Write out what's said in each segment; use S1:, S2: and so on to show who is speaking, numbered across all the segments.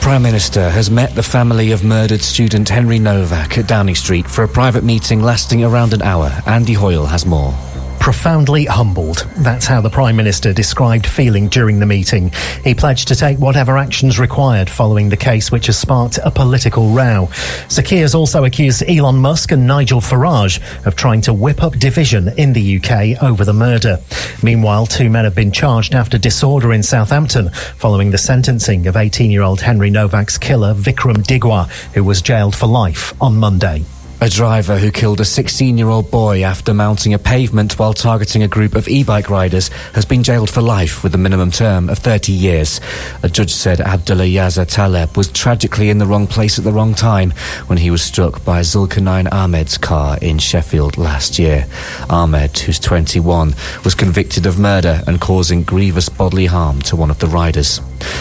S1: Prime Minister has met the family of murdered student Henry Novak at Downing Street for a private meeting lasting around an hour. Andy Hoyle has more.
S2: Profoundly humbled. That's how the Prime Minister described feeling during the meeting. He pledged to take whatever actions required following the case, which has sparked a political row. Sir Keir's also accused Elon Musk and Nigel Farage of trying to whip up division in the UK over the murder. Meanwhile, 2 men have been charged after disorder in Southampton following the sentencing of 18-year-old Henry Novak's killer, Vikram Digwa, who was jailed for life on Monday.
S1: A driver who killed a 16-year-old boy after mounting a pavement while targeting a group of e-bike riders has been jailed for life with a minimum term of 30 years. A judge said Abdullah Yaza Taleb was tragically in the wrong place at the wrong time when he was struck by Zulkarnain Ahmed's car in Sheffield last year. Ahmed, who's 21, was convicted of murder and causing grievous bodily harm to one of the riders.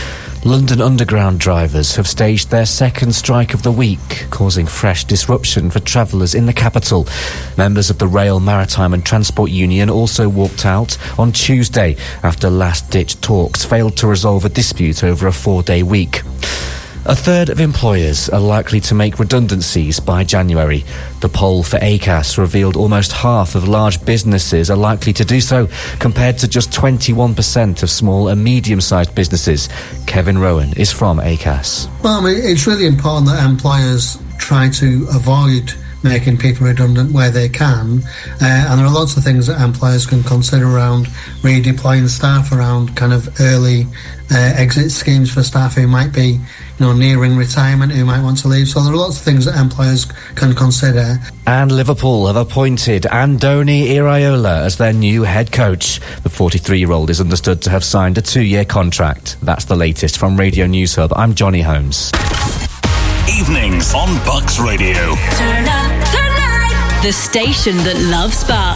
S1: London Underground drivers have staged their second strike of the week, causing fresh disruption for travellers in the capital. Members of the Rail, Maritime and Transport Union also walked out on Tuesday after last-ditch talks failed to resolve a dispute over a 4-day week. A third of employers are likely to make redundancies by January. The poll for ACAS revealed almost half of large businesses are likely to do so, compared to just 21% of small and medium-sized businesses. Kevin Rowan is from ACAS.
S3: Well, I mean, it's really important that employers try to avoid making people redundant where they can, and there are lots of things that employers can consider around redeploying staff, around kind of early exit schemes for staff who might be, nearing retirement, who might want to leave. So there are lots of things that employers can consider.
S1: And Liverpool have appointed Andoni Iraola as their new head coach. The 43-year-old is understood to have signed a 2-year contract. That's the latest from Radio News Hub. I'm Johnny Holmes.
S4: Evenings on Bucks Radio.
S5: Turn up the night. The station that loves Sparks.